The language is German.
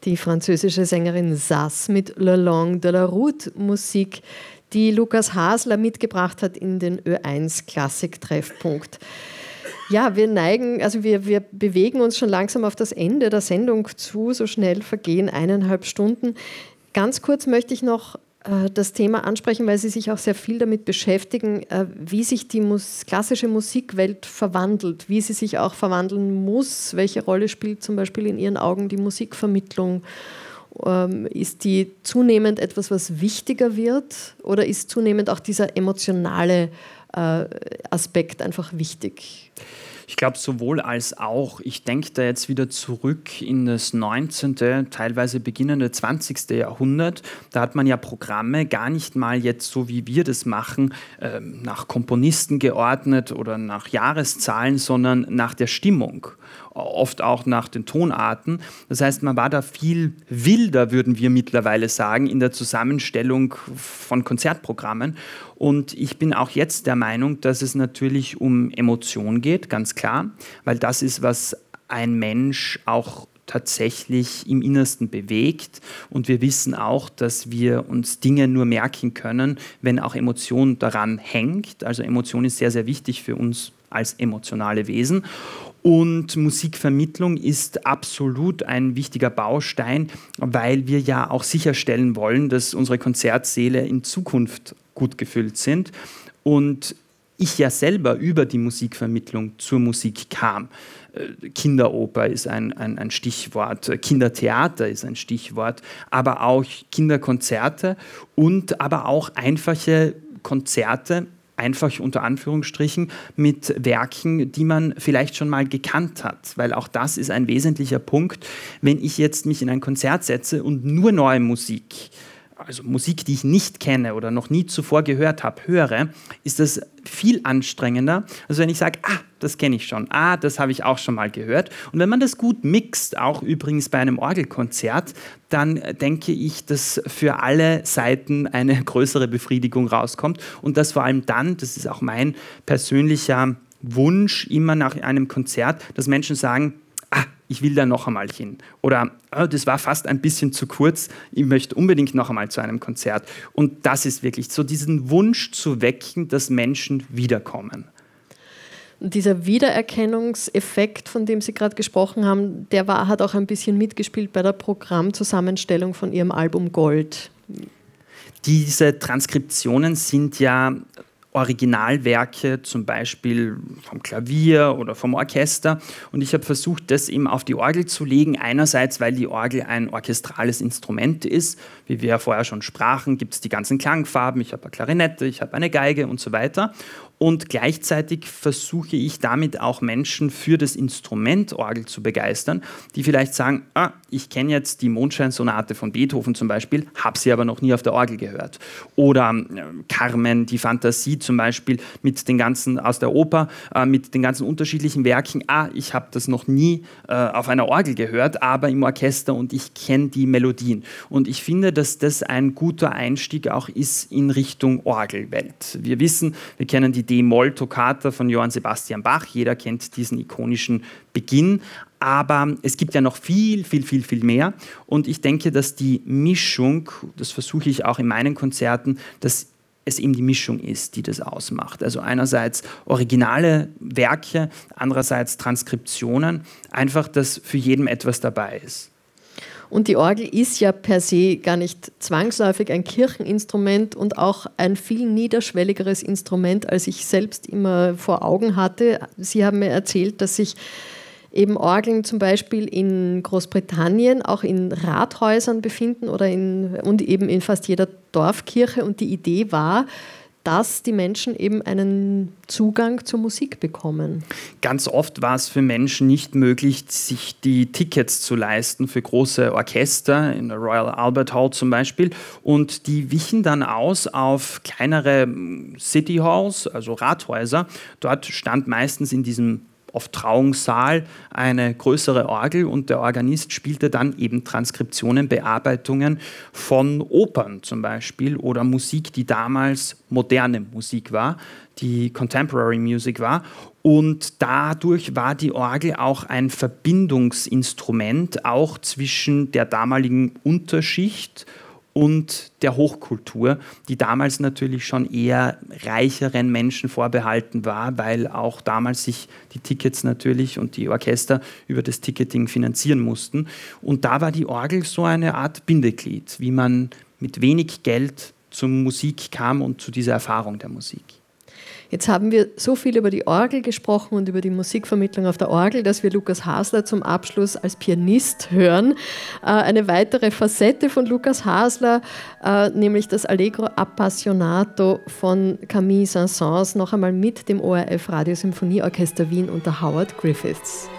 Die französische Sängerin Sass mit Le Long de la Route, Musik, die Lukas Hasler mitgebracht hat in den Ö1 Klassik-Treffpunkt. Ja, wir bewegen uns schon langsam auf das Ende der Sendung zu, so schnell vergehen 1,5 Stunden. Ganz kurz möchte ich noch das Thema ansprechen, weil Sie sich auch sehr viel damit beschäftigen, wie sich die klassische Musikwelt verwandelt, wie sie sich auch verwandeln muss, welche Rolle spielt zum Beispiel in Ihren Augen die Musikvermittlung. Ist die zunehmend etwas, was wichtiger wird, oder ist zunehmend auch dieser emotionale Aspekt einfach wichtig? Ich glaube, sowohl als auch. Ich denke da jetzt wieder zurück in das 19., teilweise beginnende 20. Jahrhundert. Da hat man ja Programme gar nicht mal jetzt so, wie wir das machen, nach Komponisten geordnet oder nach Jahreszahlen, sondern nach der Stimmung. Oft auch nach den Tonarten. Das heißt, man war da viel wilder, würden wir mittlerweile sagen, in der Zusammenstellung von Konzertprogrammen. Und ich bin auch jetzt der Meinung, dass es natürlich um Emotion geht, ganz klar, weil das ist, was ein Mensch auch tatsächlich im Innersten bewegt. Und wir wissen auch, dass wir uns Dinge nur merken können, wenn auch Emotion daran hängt. Also Emotion ist sehr, sehr wichtig für uns als emotionale Wesen. Und Musikvermittlung ist absolut ein wichtiger Baustein, weil wir ja auch sicherstellen wollen, dass unsere Konzertsäle in Zukunft gut gefüllt sind. Und ich ja selber über die Musikvermittlung zur Musik kam. Kinderoper ist ein Stichwort, Kindertheater ist ein Stichwort, aber auch Kinderkonzerte und aber auch einfache Konzerte, einfach unter Anführungsstrichen, mit Werken, die man vielleicht schon mal gekannt hat. Weil auch das ist ein wesentlicher Punkt. Wenn ich jetzt mich in ein Konzert setze und nur neue Musik, also Musik, die ich nicht kenne oder noch nie zuvor gehört habe, höre, ist das viel anstrengender. Also wenn ich sage, das kenne ich schon, das habe ich auch schon mal gehört. Und wenn man das gut mixt, auch übrigens bei einem Orgelkonzert, dann denke ich, dass für alle Seiten eine größere Befriedigung rauskommt und dass vor allem dann, das ist auch mein persönlicher Wunsch immer nach einem Konzert, dass Menschen sagen, ich will da noch einmal hin. Oder das war fast ein bisschen zu kurz, ich möchte unbedingt noch einmal zu einem Konzert. Und das ist wirklich so, diesen Wunsch zu wecken, dass Menschen wiederkommen. Und dieser Wiedererkennungseffekt, von dem Sie gerade gesprochen haben, hat auch ein bisschen mitgespielt bei der Programmzusammenstellung von Ihrem Album Gold. Diese Transkriptionen sind ja Originalwerke, zum Beispiel vom Klavier oder vom Orchester. Und ich habe versucht, das eben auf die Orgel zu legen. Einerseits, weil die Orgel ein orchestrales Instrument ist. Wie wir ja vorher schon sprachen, gibt es die ganzen Klangfarben. Ich habe eine Klarinette, ich habe eine Geige und so weiter. Und gleichzeitig versuche ich damit auch Menschen für das Instrument Orgel zu begeistern, die vielleicht sagen, ich kenne jetzt die Mondscheinsonate von Beethoven zum Beispiel, habe sie aber noch nie auf der Orgel gehört. Oder Carmen, die Fantasie zum Beispiel mit den ganzen, aus der Oper, mit den ganzen unterschiedlichen Werken. Ich habe das noch nie auf einer Orgel gehört, aber im Orchester und ich kenne die Melodien. Und ich finde, dass das ein guter Einstieg auch ist in Richtung Orgelwelt. Wir wissen, wir kennen die D-Moll-Toccata von Johann Sebastian Bach. Jeder kennt diesen ikonischen Beginn. Aber es gibt ja noch viel, viel, viel, viel mehr. Und ich denke, dass die Mischung, das versuche ich auch in meinen Konzerten, dass es eben die Mischung ist, die das ausmacht. Also einerseits originale Werke, andererseits Transkriptionen. Einfach, dass für jeden etwas dabei ist. Und die Orgel ist ja per se gar nicht zwangsläufig ein Kircheninstrument und auch ein viel niederschwelligeres Instrument, als ich selbst immer vor Augen hatte. Sie haben mir erzählt, dass sich eben Orgeln zum Beispiel in Großbritannien auch in Rathäusern befinden und eben in fast jeder Dorfkirche. Und die Idee war, dass die Menschen eben einen Zugang zur Musik bekommen. Ganz oft war es für Menschen nicht möglich, sich die Tickets zu leisten für große Orchester, in der Royal Albert Hall zum Beispiel. Und die wichen dann aus auf kleinere City Halls, also Rathäuser. Dort stand meistens in diesem auf Trauungssaal eine größere Orgel und der Organist spielte dann eben Transkriptionen, Bearbeitungen von Opern zum Beispiel oder Musik, die damals moderne Musik war, die Contemporary Music war. Und dadurch war die Orgel auch ein Verbindungsinstrument, auch zwischen der damaligen Unterschicht und der Hochkultur, die damals natürlich schon eher reicheren Menschen vorbehalten war, weil auch damals sich die Tickets natürlich und die Orchester über das Ticketing finanzieren mussten. Und da war die Orgel so eine Art Bindeglied, wie man mit wenig Geld zur Musik kam und zu dieser Erfahrung der Musik. Jetzt haben wir so viel über die Orgel gesprochen und über die Musikvermittlung auf der Orgel, dass wir Lukas Hasler zum Abschluss als Pianist hören. Eine weitere Facette von Lukas Hasler, nämlich das Allegro Appassionato von Camille Saint-Saëns, noch einmal mit dem ORF Radiosymphonieorchester Wien unter Howard Griffiths.